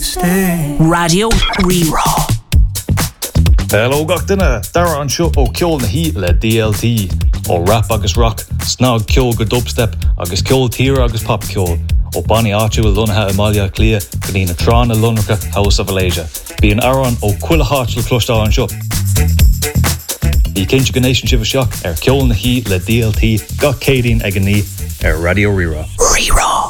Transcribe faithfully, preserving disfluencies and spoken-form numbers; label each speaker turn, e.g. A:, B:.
A: stay.
B: Radio Reraw.
C: Hello gach duine, dara an seo ó ceol na hí le D L T, ó rap agus rock, snog ceol go dubstep, agus ceol tíre agus pop ceol, ó Bonnie áitiúil lunathe Amalia Clia, go dtí na trán na Lunracha House of Alasia. Bí an aran ó cuila háitiúil clúistá an seo. Bhí cinse go nation sibh seach ar ceol na hí le D L T, gach cédín ag an ní ar Radio Reraw.
B: Reraw.